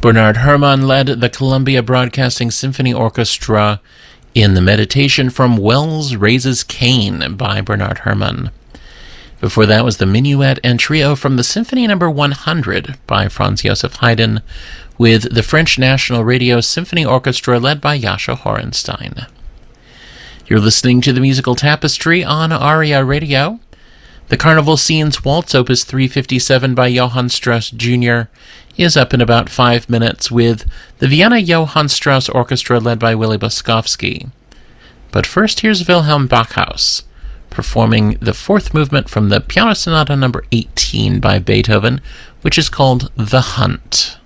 Bernard Herrmann led the Columbia Broadcasting Symphony Orchestra in the Meditation from Wells Raises Cain by Bernard Herrmann. Before that was the Minuet and Trio from the Symphony No. 100 by Franz Joseph Haydn, with the French National Radio Symphony Orchestra led by Jascha Horenstein. You're listening to the Musical Tapestry on ARIA Radio. The Carnival Scenes Waltz, Opus 357 by Johann Strauss Jr., is up in about 5 minutes with the Vienna Johann Strauss Orchestra led by Willy Boskovsky. But first, here's Wilhelm Backhaus performing the fourth movement from the Piano Sonata No. 18 by Beethoven, which is called The Hunt.